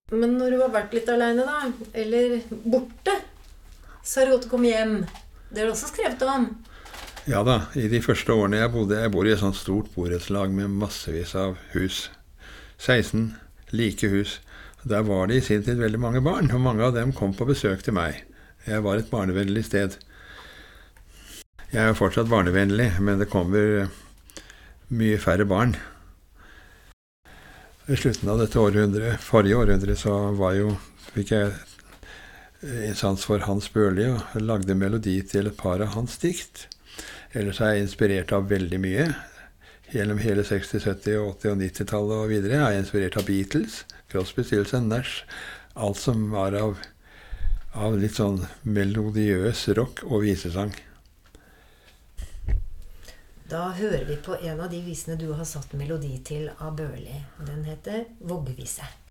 Men når du har vært litt alene da, eller borte, så har du godt å komme hjem. Det har du også skrevet om. Ja da, i de første årene jeg bor i et sånt stort borettslag med massevis av hus. 16 like hus. Der var det i sin tid veldig mange barn, og mange av dem kom på besøk til meg. Jeg var et barnevennlig sted. Jeg er fortsatt barnevennlig, men det kommer mye færre barn. I slutten av dette århundret, forrige århundre, så fikk jeg en sans for Hans Børli og lagde melodi til et par av hans dikt. Ellers er jeg inspirert av veldig mye. Gjennom hele 60-, 70-, 80- og 90-tallet og videre er jeg inspirert av Beatles, Crosby, Stills & Nash. Alt som var av litt sånn melodiøs rock og visesang. Da hører vi på en av de visene du har satt melodi til av Børli. Den heter Vågvise.